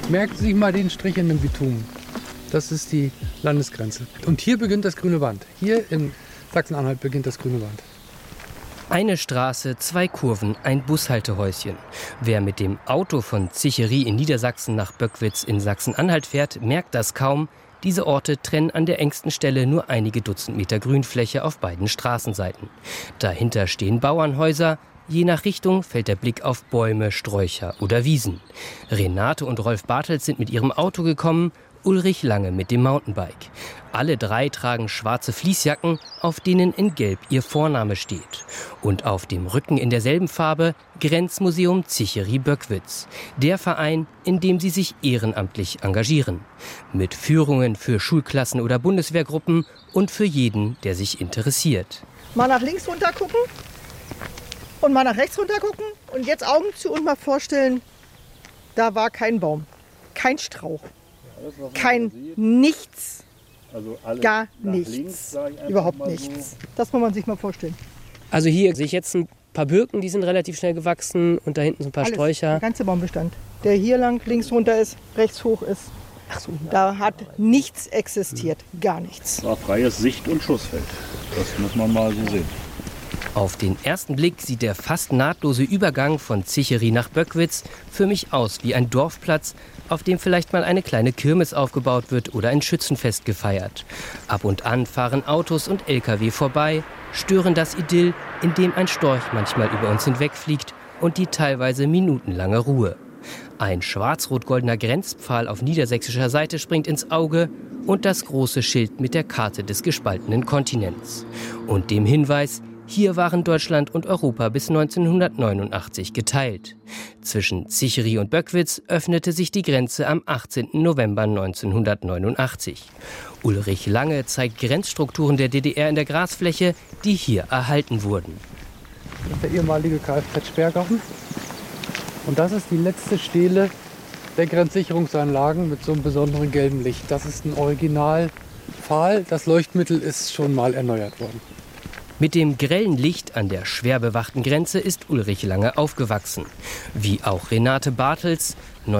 Merken Sie sich mal den Strich in dem Bitumen. Das ist die Landesgrenze. Und hier beginnt das grüne Band. Hier in Sachsen-Anhalt beginnt das grüne Band. Eine Straße, 2 Kurven, ein Bushaltehäuschen. Wer mit dem Auto von Zicherie in Niedersachsen nach Böckwitz in Sachsen-Anhalt fährt, merkt das kaum. Diese Orte trennen an der engsten Stelle nur einige Dutzend Meter Grünfläche auf beiden Straßenseiten. Dahinter stehen Bauernhäuser. Je nach Richtung fällt der Blick auf Bäume, Sträucher oder Wiesen. Renate und Rolf Bartels sind mit ihrem Auto gekommen, Ulrich Lange mit dem Mountainbike. Alle 3 tragen schwarze Fließjacken, auf denen in Gelb ihr Vorname steht. Und auf dem Rücken in derselben Farbe Grenzmuseum Zicherie-Böckwitz. Der Verein, in dem sie sich ehrenamtlich engagieren. Mit Führungen für Schulklassen oder Bundeswehrgruppen und für jeden, der sich interessiert. Mal nach links runter gucken und mal nach rechts runter gucken. Und jetzt Augen zu und mal vorstellen, da war kein Baum, kein Strauch. Kein nichts, also alles gar nichts, nichts, überhaupt nichts. So. Das muss man sich mal vorstellen. Also hier sehe ich jetzt ein paar Birken, die sind relativ schnell gewachsen und da hinten so ein paar Alles, Sträucher. Der ganze Baumbestand, der hier lang links runter ist, rechts hoch ist. Ach so, da hat nichts existiert, gar nichts. Das war freies Sicht- und Schussfeld. Das muss man mal so sehen. Auf den ersten Blick sieht der fast nahtlose Übergang von Zicherie nach Böckwitz für mich aus wie ein Dorfplatz, auf dem vielleicht mal eine kleine Kirmes aufgebaut wird oder ein Schützenfest gefeiert. Ab und an fahren Autos und Lkw vorbei, stören das Idyll, in dem ein Storch manchmal über uns hinwegfliegt und die teilweise minutenlange Ruhe. Ein schwarz-rot-goldener Grenzpfahl auf niedersächsischer Seite springt ins Auge und das große Schild mit der Karte des gespaltenen Kontinents. Und dem Hinweis: Hier waren Deutschland und Europa bis 1989 geteilt. Zwischen Zicherie und Böckwitz öffnete sich die Grenze am 18. November 1989. Ulrich Lange zeigt Grenzstrukturen der DDR in der Grasfläche, die hier erhalten wurden. Das ist der ehemalige Kfz-Sperrgarten. Und das ist die letzte Stele der Grenzsicherungsanlagen mit so einem besonderen gelben Licht. Das ist ein Originalpfahl. Das Leuchtmittel ist schon mal erneuert worden. Mit dem grellen Licht an der schwer bewachten Grenze ist Ulrich Lange aufgewachsen. Wie auch Renate Bartels,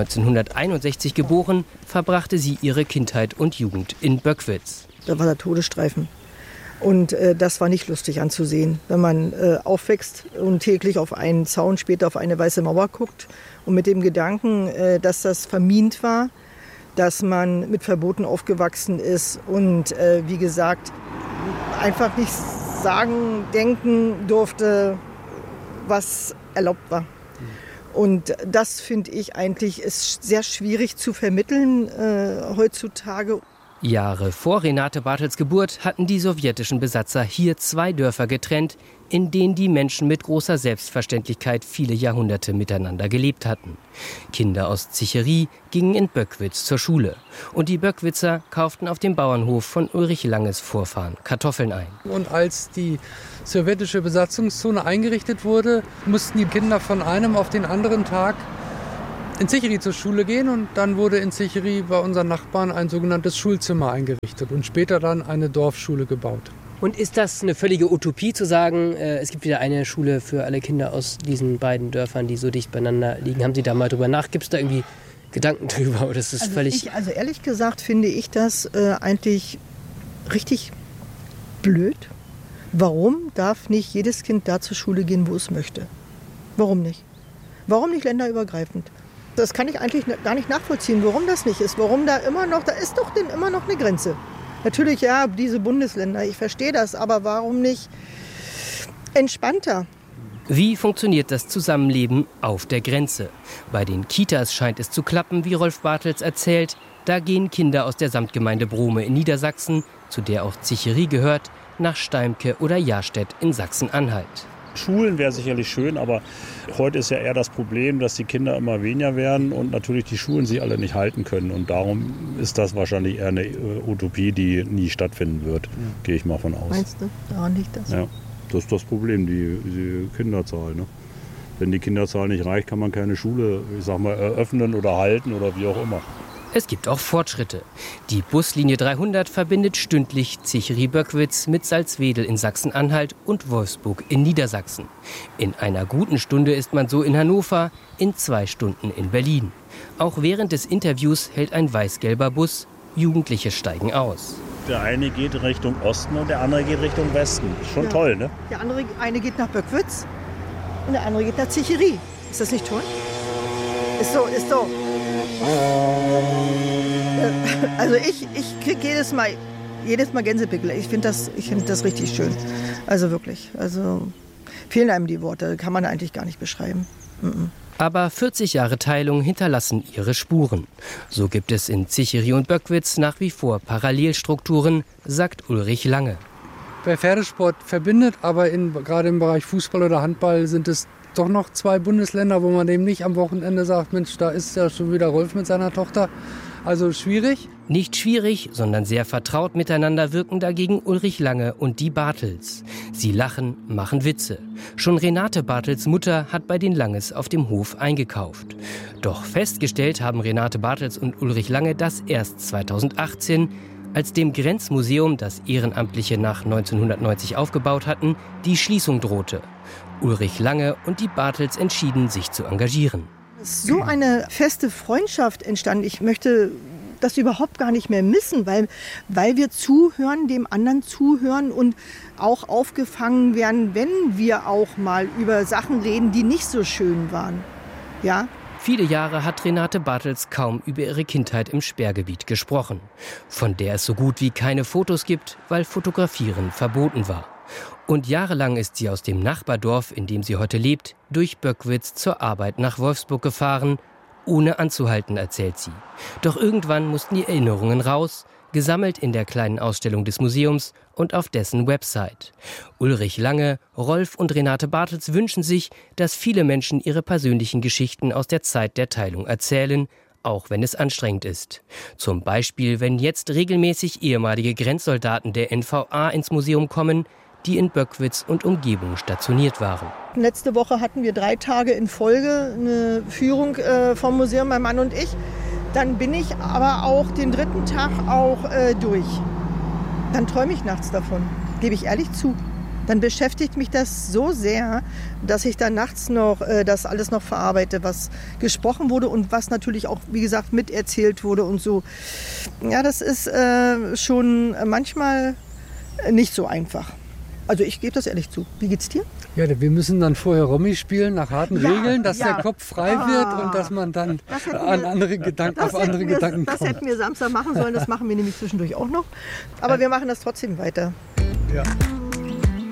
1961 geboren, verbrachte sie ihre Kindheit und Jugend in Böckwitz. Da war der Todesstreifen. Und das war nicht lustig anzusehen, wenn man aufwächst und täglich auf einen Zaun, später auf eine weiße Mauer guckt. Und mit dem Gedanken, dass das vermint war, dass man mit Verboten aufgewachsen ist und wie gesagt, einfach nicht sagen, denken durfte, was erlaubt war. Und das finde ich eigentlich ist sehr schwierig zu vermitteln heutzutage. Jahre vor Renate Bartels Geburt hatten die sowjetischen Besatzer hier 2 Dörfer getrennt, in denen die Menschen mit großer Selbstverständlichkeit viele Jahrhunderte miteinander gelebt hatten. Kinder aus Zicherie gingen in Böckwitz zur Schule. Und die Böckwitzer kauften auf dem Bauernhof von Ulrich Langes Vorfahren Kartoffeln ein. Und als die sowjetische Besatzungszone eingerichtet wurde, mussten die Kinder von einem auf den anderen Tag in Zicherie zur Schule gehen. Und dann wurde in Zicherie bei unseren Nachbarn ein sogenanntes Schulzimmer eingerichtet und später dann eine Dorfschule gebaut. Und ist das eine völlige Utopie zu sagen, es gibt wieder eine Schule für alle Kinder aus diesen beiden Dörfern, die so dicht beieinander liegen? Haben Sie da mal drüber nach? Gibt es da irgendwie Gedanken drüber? Oder ist das völlig... Also ehrlich gesagt finde ich das eigentlich richtig blöd. Warum darf nicht jedes Kind da zur Schule gehen, wo es möchte? Warum nicht? Warum nicht länderübergreifend? Das kann ich eigentlich gar nicht nachvollziehen, warum das nicht ist. Warum da ist doch denn immer noch eine Grenze. Natürlich, ja, diese Bundesländer, ich verstehe das, aber warum nicht entspannter? Wie funktioniert das Zusammenleben auf der Grenze? Bei den Kitas scheint es zu klappen, wie Rolf Bartels erzählt. Da gehen Kinder aus der Samtgemeinde Brome in Niedersachsen, zu der auch Zicherie gehört, nach Steimke oder Jahrstedt in Sachsen-Anhalt. Schulen wäre sicherlich schön, aber heute ist ja eher das Problem, dass die Kinder immer weniger werden und natürlich die Schulen sich alle nicht halten können. Und darum ist das wahrscheinlich eher eine Utopie, die nie stattfinden wird, gehe ich mal von aus. Meinst du? Daran liegt das? Ja, das ist das Problem, die Kinderzahl. Ne? Wenn die Kinderzahl nicht reicht, kann man keine Schule, ich sag mal, eröffnen oder halten oder wie auch immer. Es gibt auch Fortschritte. Die Buslinie 300 verbindet stündlich Zicheri-Böckwitz mit Salzwedel in Sachsen-Anhalt und Wolfsburg in Niedersachsen. In einer guten Stunde ist man so in Hannover, in 2 Stunden in Berlin. Auch während des Interviews hält ein weiß-gelber Bus. Jugendliche steigen aus. Der eine geht Richtung Osten und der andere geht Richtung Westen. Schon toll, ne? Der eine geht nach Böckwitz und der andere geht nach Zicheri. Ist das nicht toll? Ist so. Also ich kriege jedes Mal Gänsepickel. Ich finde das richtig schön. Also wirklich. Also fehlen einem die Worte. Kann man eigentlich gar nicht beschreiben. Aber 40 Jahre Teilung hinterlassen ihre Spuren. So gibt es in Zicheri und Böckwitz nach wie vor Parallelstrukturen, sagt Ulrich Lange. Wer Pferdesport verbindet, aber gerade im Bereich Fußball oder Handball sind es doch noch 2 Bundesländer, wo man eben nicht am Wochenende sagt, Mensch, da ist ja schon wieder Rolf mit seiner Tochter. Also schwierig. Nicht schwierig, sondern sehr vertraut miteinander wirken dagegen Ulrich Lange und die Bartels. Sie lachen, machen Witze. Schon Renate Bartels Mutter hat bei den Langes auf dem Hof eingekauft. Doch festgestellt haben Renate Bartels und Ulrich Lange das erst 2018, als dem Grenzmuseum, das Ehrenamtliche nach 1990 aufgebaut hatten, die Schließung drohte. Ulrich Lange und die Bartels entschieden, sich zu engagieren. So eine feste Freundschaft entstanden. Ich möchte das überhaupt gar nicht mehr missen, weil wir zuhören, dem anderen zuhören und auch aufgefangen werden, wenn wir auch mal über Sachen reden, die nicht so schön waren. Ja? Viele Jahre hat Renate Bartels kaum über ihre Kindheit im Sperrgebiet gesprochen, von der es so gut wie keine Fotos gibt, weil Fotografieren verboten war. Und jahrelang ist sie aus dem Nachbardorf, in dem sie heute lebt, durch Böckwitz zur Arbeit nach Wolfsburg gefahren, ohne anzuhalten, erzählt sie. Doch irgendwann mussten die Erinnerungen raus, gesammelt in der kleinen Ausstellung des Museums und auf dessen Website. Ulrich Lange, Rolf und Renate Bartels wünschen sich, dass viele Menschen ihre persönlichen Geschichten aus der Zeit der Teilung erzählen, auch wenn es anstrengend ist. Zum Beispiel, wenn jetzt regelmäßig ehemalige Grenzsoldaten der NVA ins Museum kommen, die in Böckwitz und Umgebung stationiert waren. Letzte Woche hatten wir 3 Tage in Folge eine Führung vom Museum, mein Mann und ich. Dann bin ich aber auch den 3. Tag auch durch. Dann träume ich nachts davon, gebe ich ehrlich zu. Dann beschäftigt mich das so sehr, dass ich dann nachts noch das alles noch verarbeite, was gesprochen wurde und was natürlich auch, wie gesagt, miterzählt wurde und so. Ja, das ist schon manchmal nicht so einfach. Also ich gebe das ehrlich zu. Wie geht's dir? Ja, wir müssen dann vorher Rommi spielen nach harten Regeln, dass der Kopf frei wird und dass man dann auf andere Gedanken kommt. Das hätten wir Samstag machen sollen, das machen wir nämlich zwischendurch auch noch. Aber wir machen das trotzdem weiter. Ja.